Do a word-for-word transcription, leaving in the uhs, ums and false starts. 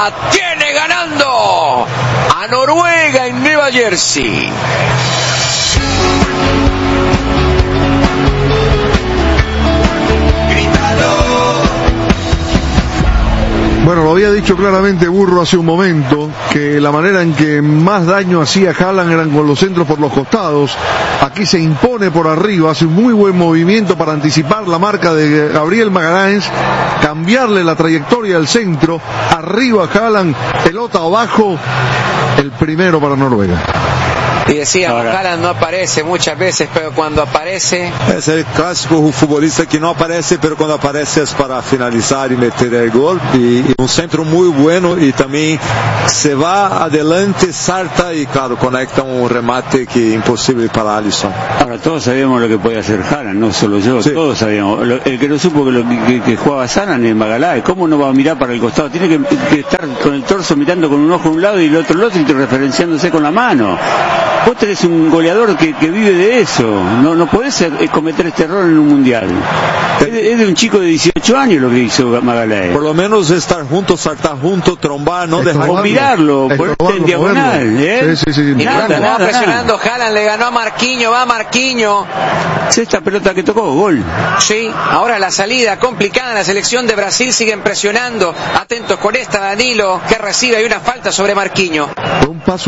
La tiene ganando a Noruega en Nueva Jersey. Bueno, lo había dicho claramente Burro hace un momento, que la manera en que más daño hacía Haaland eran con los centros por los costados. Aquí se impone por arriba, hace un muy buen movimiento para anticipar la marca de Gabriel Magalhães, cambiarle la trayectoria al centro, arriba Haaland, pelota abajo, el primero para Noruega. Y decíamos, Haaland no aparece muchas veces, pero cuando aparece... Es el clásico futbolista que no aparece, pero cuando aparece es para finalizar y meter el gol. Y, y un centro muy bueno, y también se va adelante, salta y claro, conecta un remate que es imposible para Alisson. Ahora, todos sabíamos lo que podía hacer Haaland, no solo yo, sí. Todos sabíamos. El que no supo que, lo, que, que jugaba Haaland es Magalhães. ¿Cómo no va a mirar para el costado? Tiene que, que estar con el torso mirando con un ojo a un lado y el otro al otro y referenciándose con la mano. Vos tenés un goleador que, que vive de eso. No, no podés cometer este error en un mundial. Es de, es de un chico de dieciocho años lo que hizo Magalhães. Por lo menos estar juntos, saltar juntos, trombar, no dejar. O mirarlo, ponerte en diagonal. ¿eh? Sí, sí, sí. Y nada, nada, va presionando, Haaland le ganó a Marquinhos, va Marquinhos. Esta pelota que tocó, gol. Sí, ahora la salida complicada en la selección de Brasil, siguen presionando. Atentos con esta, Danilo, que recibe, hay una falta sobre Marquinhos. Un paso